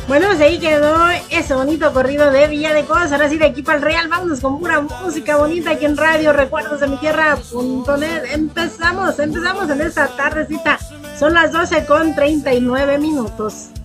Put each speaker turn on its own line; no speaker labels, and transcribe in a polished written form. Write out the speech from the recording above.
Bueno, pues ahí quedó ese bonito corrido de Villa de Cos. Ahora sí, de aquí para el Real, vámonos con pura música bonita aquí en Radio Recuerdos de mi Tierra.net. Empezamos en esta tardecita. Son las 12:39.